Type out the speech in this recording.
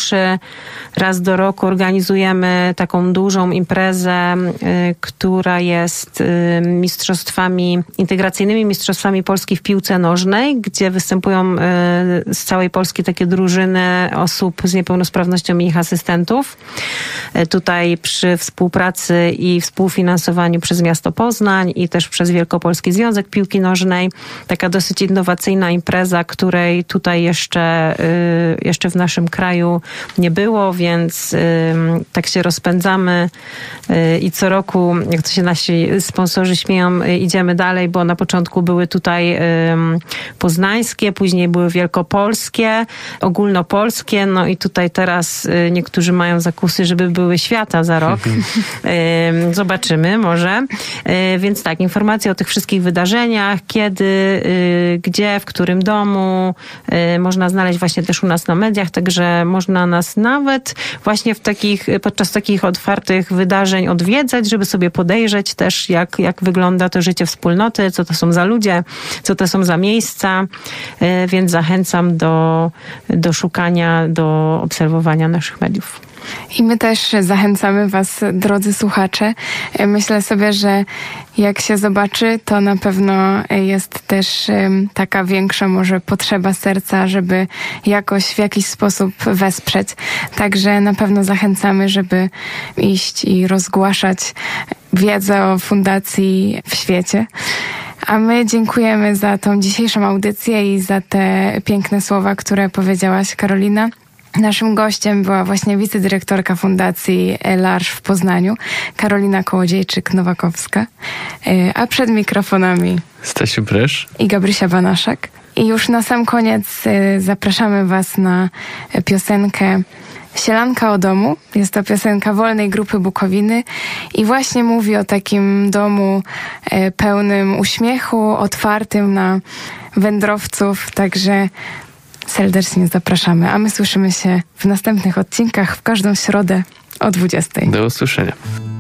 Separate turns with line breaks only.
funduszy. Raz do roku organizujemy taką dużą imprezę, która jest integracyjnymi mistrzostwami Polski w piłce nożnej, gdzie występują z całej Polski takie drużyny osób z niepełnosprawnością i ich asystentów. Tutaj przy współpracy i współfinansowaniu przez miasto Poznań i też przez Wielkopolski Związek Piłki Nożnej. Taka dosyć innowacyjna impreza, której tutaj jeszcze w naszym kraju nie było, więc tak się rozpędzamy i co roku, jak to się nasi sponsorzy śmieją, idziemy dalej, bo na początku były tutaj poznańskie, później były wielkopolskie, ogólnopolskie, no i tutaj teraz niektórzy mają zakusy, żeby były świata za rok. Zobaczymy może. Więc tak, informacje o tych wszystkich wydarzeniach, kiedy, gdzie, w którym domu, można znaleźć właśnie też u nas na mediach, także można nas nawet właśnie podczas takich otwartych wydarzeń odwiedzać, żeby sobie podejrzeć też, jak wygląda to życie wspólnoty, co to są za ludzie, co to są za miejsca, więc zachęcam do szukania, do obserwowania naszych mediów.
I my też zachęcamy was, drodzy słuchacze. Myślę sobie, że jak się zobaczy, to na pewno jest też taka większa może potrzeba serca, żeby jakoś w jakiś sposób wesprzeć. Także na pewno zachęcamy, żeby iść i rozgłaszać wiedzę o fundacji w świecie. A my dziękujemy za tą dzisiejszą audycję i za te piękne słowa, które powiedziałaś, Karolina. Naszym gościem była właśnie wicedyrektorka Fundacji L'Arche w Poznaniu, Karolina Kołodziejczyk-Nowakowska, a przed mikrofonami
Stasiu Prysz
i Gabrysia Banaszak. I już na sam koniec zapraszamy was na piosenkę Sielanka o domu. Jest to piosenka Wolnej Grupy Bukowiny i właśnie mówi o takim domu pełnym uśmiechu, otwartym na wędrowców, także serdecznie zapraszamy, a my słyszymy się w następnych odcinkach w każdą środę o 20:00.
Do usłyszenia.